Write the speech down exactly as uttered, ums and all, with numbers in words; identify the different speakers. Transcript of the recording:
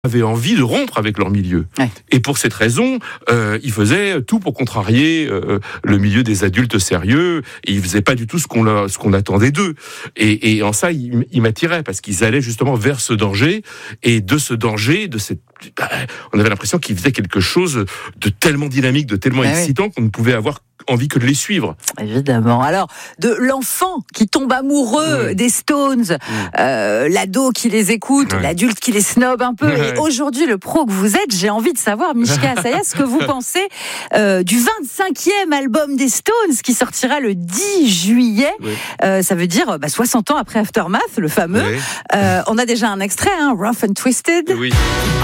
Speaker 1: avaient envie de rompre avec leur milieu.
Speaker 2: Ouais.
Speaker 1: Et pour cette raison, euh, ils faisaient tout pour contrarier euh, le milieu des adultes sérieux, et ils faisaient pas du tout ce qu'on, leur, ce qu'on attendait d'eux. Et, et en ça, ils, ils m'attiraient, parce qu'ils allaient justement vers ce danger, et de ce danger, de cette, bah, on avait l'impression qu'ils faisaient quelque chose de tellement dynamique, de tellement
Speaker 2: ah
Speaker 1: excitant, oui. qu'on ne pouvait avoir envie que de les suivre.
Speaker 2: Évidemment. Alors, de l'enfant qui tombe amoureux mmh. des Stones, mmh. euh, l'ado qui les écoute, ouais. l'adulte qui les snob un peu, ouais. et aujourd'hui le pro que vous êtes, j'ai envie de savoir, Mishka Asaya, ce que vous pensez euh, du vingt-cinquième album des Stones qui sortira le dix juillet. Ouais. Euh, ça veut dire bah, soixante ans après Aftermath, le fameux. Ouais. Euh, on a déjà un extrait, hein, Rough and Twisted.
Speaker 1: Oui.